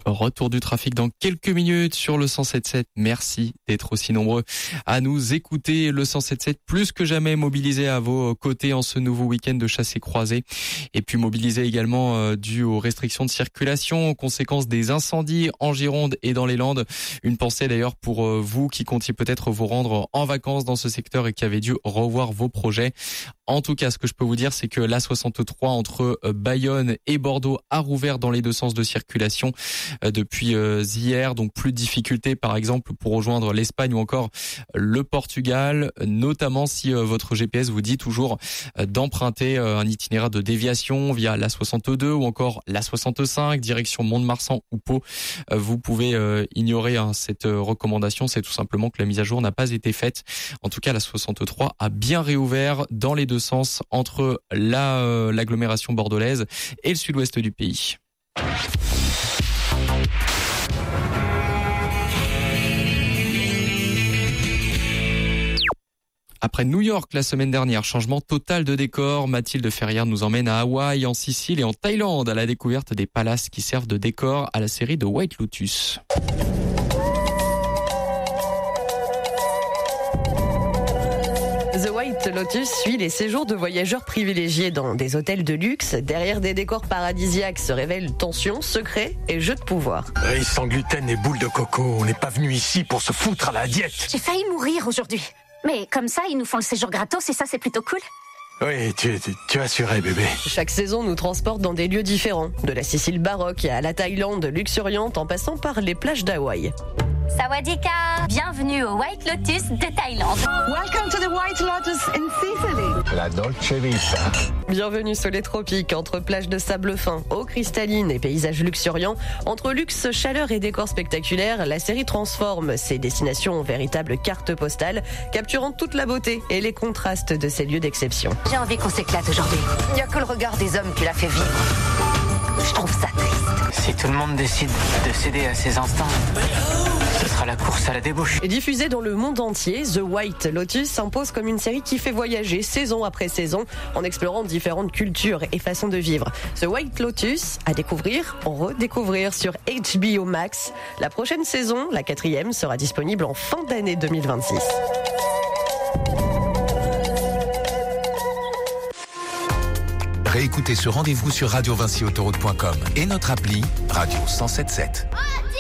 Retour du trafic dans quelques minutes sur le 107.7. Merci d'être aussi nombreux à nous écouter. Le 107.7 plus que jamais mobilisé à vos côtés en ce nouveau week-end de chassé croisé. Et puis mobilisé également dû aux restrictions de circulation, aux conséquences des incendies en Gironde et dans les Landes. Une pensée d'ailleurs pour vous qui comptiez peut-être vous rendre en vacances dans ce secteur et qui avez dû revoir vos projets. En tout cas, ce que je peux vous dire, c'est que l'A63 entre Bayonne et Bordeaux a rouvert dans les deux sens de circulation depuis hier. Donc plus de difficultés, par exemple, pour rejoindre l'Espagne ou encore le Portugal, notamment si votre GPS vous dit toujours d'emprunter un itinéraire de déviation via l'A62 ou encore l'A65, direction Mont-de-Marsan ou Pau. Vous pouvez ignorer cette recommandation. C'est tout simplement que la mise à jour n'a pas été faite. En tout cas, l'A63 a bien réouvert dans les deux sens entre l'agglomération bordelaise et le sud-ouest du pays. Après New York la semaine dernière, changement total de décor. Mathilde Ferrière nous emmène à Hawaï, en Sicile et en Thaïlande à la découverte des palaces qui servent de décor à la série de White Lotus. The White Lotus suit les séjours de voyageurs privilégiés dans des hôtels de luxe. Derrière des décors paradisiaques se révèlent tensions, secrets et jeux de pouvoir. Riz sans gluten et boules de coco, on n'est pas venu ici pour se foutre à la diète. J'ai failli mourir aujourd'hui. Mais comme ça, ils nous font le séjour gratos et ça, c'est plutôt cool. Oui, tu as assuré, bébé. Chaque saison nous transporte dans des lieux différents. De la Sicile baroque à la Thaïlande luxuriante en passant par les plages d'Hawaï. Sawadika! Bienvenue au White Lotus de Thaïlande. Welcome to the White Lotus in Sicily. La Dolce Vita. Bienvenue sur les tropiques, entre plages de sable fin, eau cristalline et paysages luxuriants. Entre luxe, chaleur et décors spectaculaires, la série transforme ces destinations en véritable carte postale, capturant toute la beauté et les contrastes de ces lieux d'exception. J'ai envie qu'on s'éclate aujourd'hui. Il n'y a que le regard des hommes qui l'a fait vivre. Je trouve ça triste. Si tout le monde décide de céder à ses instincts, ce sera la course à la débauche. Diffusée dans le monde entier, The White Lotus s'impose comme une série qui fait voyager saison après saison en explorant différentes cultures et façons de vivre. The White Lotus, à découvrir, en redécouvrir sur HBO Max. La prochaine saison, la 4e, sera disponible en fin d'année 2026. Réécoutez ce rendez-vous sur radiovincyautoroute.com et notre appli Radio 107.7.